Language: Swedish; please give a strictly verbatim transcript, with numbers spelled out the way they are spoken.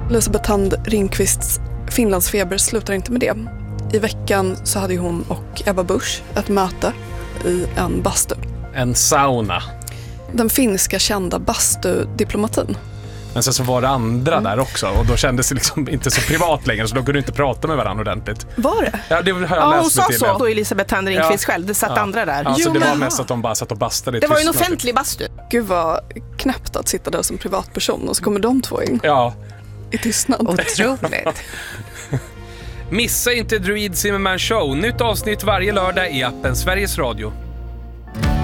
Elisabeth Thand Ringqvists Finlandsfeber slutar inte med det. I veckan så hade hon och Ebba Busch ett möte i en bastu. En sauna. Den finska kända bastudiplomatin. Men sen så var det andra mm. där också. Och då kändes det liksom inte så privat längre. Så då kunde du inte prata med varandra ordentligt. Var det? Ja, det har jag ja, läst hon sa till. så. Då Elisabeth Thand Ringqvist ja. själv. Det satt ja. andra där. Ja, jo, så det var men... mest att de bara satt och bastade. Det var ju en offentlig bastu. Gud vad knäppt att sitta där som privatperson. Och så kommer de två in. Ja. I tystnad. Otroligt. Missa inte Druid Zimmerman Show. Nytt avsnitt varje lördag i appen Sveriges Radio.